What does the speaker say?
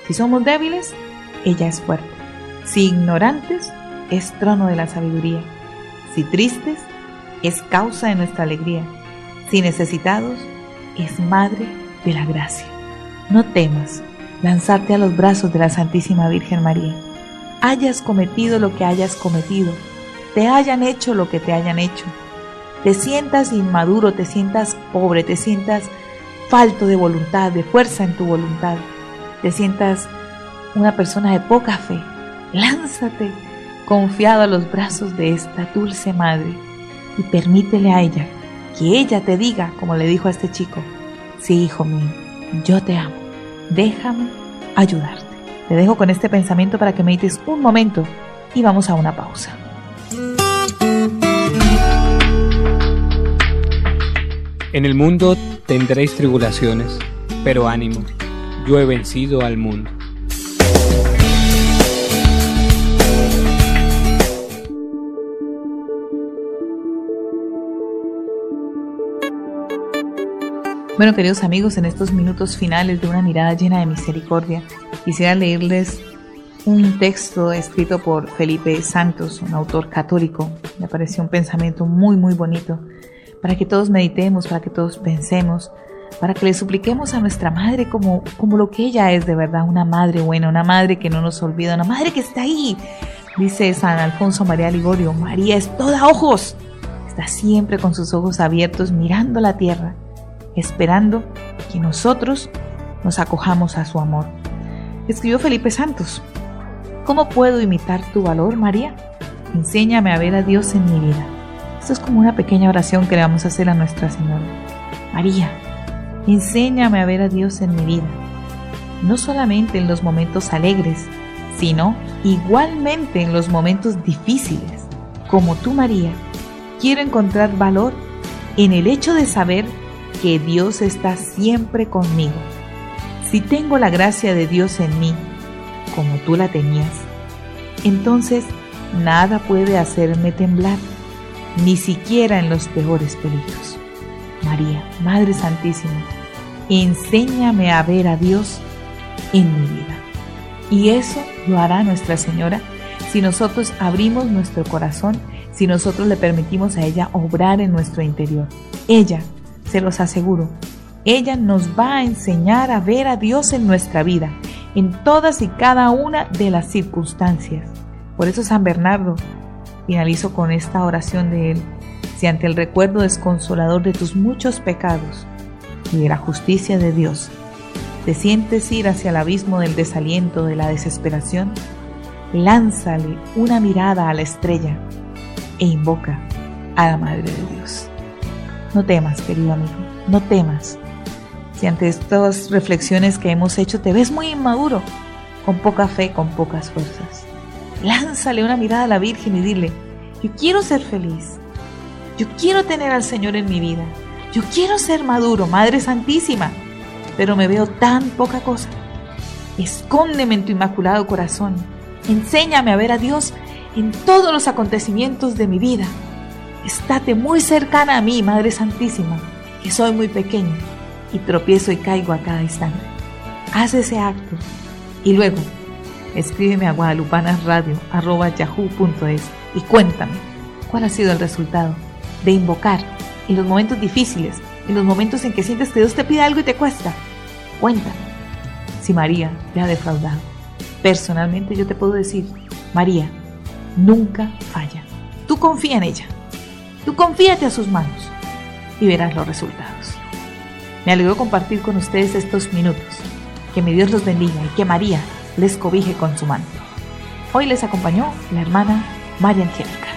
Si somos débiles, ella es fuerte. Si ignorantes, es trono de la sabiduría. Si tristes, es causa de nuestra alegría. Si necesitados, es madre de la gracia. No temas lanzarte a los brazos de la Santísima Virgen María. Hayas cometido lo que hayas cometido, te hayan hecho lo que te hayan hecho, te sientas inmaduro, te sientas pobre, te sientas falto de voluntad, de fuerza en tu voluntad, te sientas una persona de poca fe, lánzate confiado a los brazos de esta dulce madre y permítele a ella que ella te diga, como le dijo a este chico: sí, hijo mío, yo te amo, déjame ayudarte. Te dejo con este pensamiento para que medites un momento y vamos a una pausa. En el mundo tendréis tribulaciones, pero ánimo, yo he vencido al mundo. Bueno, queridos amigos, en estos minutos finales de Una mirada llena de misericordia, quisiera leerles un texto escrito por Felipe Santos, un autor católico. Me pareció un pensamiento muy, muy bonito, para que todos meditemos, para que todos pensemos, para que le supliquemos a nuestra madre como lo que ella es de verdad, una madre buena, una madre que no nos olvida, una madre que está ahí. Dice San Alfonso María Ligorio: María es toda ojos, está siempre con sus ojos abiertos mirando la tierra, esperando que nosotros nos acojamos a su amor. Escribió Felipe Santos: ¿cómo puedo imitar tu valor, María? Enséñame a ver a Dios en mi vida. Esto es como una pequeña oración que le vamos a hacer a Nuestra Señora. María, enséñame a ver a Dios en mi vida, no solamente en los momentos alegres, sino igualmente en los momentos difíciles. Como tú, María, quiero encontrar valor en el hecho de saber que Dios está siempre conmigo. Si tengo la gracia de Dios en mí, como tú la tenías, entonces nada puede hacerme temblar, ni siquiera en los peores peligros. María, Madre Santísima, enséñame a ver a Dios en mi vida. Y eso lo hará Nuestra Señora si nosotros abrimos nuestro corazón, si nosotros le permitimos a ella obrar en nuestro interior. Ella, se los aseguro, ella nos va a enseñar a ver a Dios en nuestra vida, en todas y cada una de las circunstancias. Por eso San Bernardo finalizo con esta oración de él: si ante el recuerdo desconsolador de tus muchos pecados y de la justicia de Dios te sientes ir hacia el abismo del desaliento, de la desesperación, lánzale una mirada a la estrella e invoca a la Madre de Dios. No temas, querido amigo, no temas. Si ante estas reflexiones que hemos hecho te ves muy inmaduro, con poca fe, con pocas fuerzas, lánzale una mirada a la Virgen y dile: yo quiero ser feliz, yo quiero tener al Señor en mi vida, yo quiero ser maduro, Madre Santísima, pero me veo tan poca cosa. Escóndeme en tu inmaculado corazón, enséñame a ver a Dios en todos los acontecimientos de mi vida. Estate muy cercana a mí, Madre Santísima, que soy muy pequeño y tropiezo y caigo a cada instante. Haz ese acto y luego escríbeme a guadalupanasradio@yahoo.es y cuéntame cuál ha sido el resultado de invocar en los momentos difíciles, en los momentos en que sientes que Dios te pide algo y te cuesta. Cuéntame si María te ha defraudado. Personalmente yo te puedo decir: María nunca falla. Tú confía en ella. Tú confíate a sus manos y verás los resultados. Me alegro compartir con ustedes estos minutos. Que mi Dios los bendiga y que María les cobije con su manto. Hoy les acompañó la hermana María Angélica.